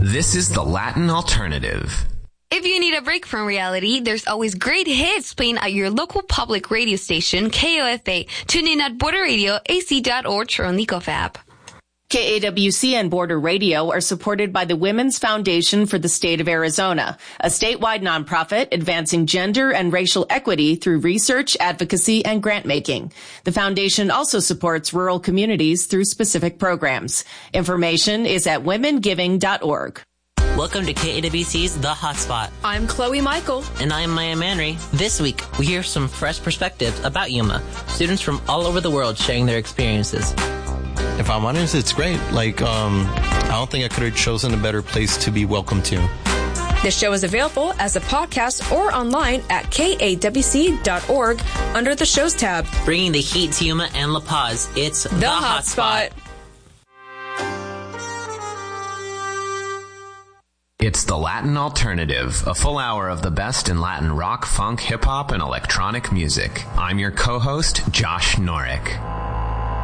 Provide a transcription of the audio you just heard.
This is the Latin Alternative. If you need a break from reality, there's always great hits playing at your local public radio station, KOFA. Tune in at Border Radio, AC.org, Choronico app. KAWC and Border Radio are supported by the Women's Foundation for the State of Arizona, a statewide nonprofit advancing gender and racial equity through research, advocacy, and grant making. The foundation also supports rural communities through specific programs. Information is at womengiving.org. Welcome to KAWC's The Hotspot. I'm Chloe Michael. And I'm Maya Manry. This week, we hear some fresh perspectives about Yuma. Students from all over the world sharing their experiences. If I'm honest, it's great. I don't think I could have chosen a better place to be welcome to. The show is available as a podcast or online at kawc.org under the shows tab. Bringing the heat to Yuma and La Paz, it's The Hotspot. It's the Latin Alternative, a full hour of the best in Latin rock, funk, hip-hop, and electronic music. I'm your co-host, Josh Norick.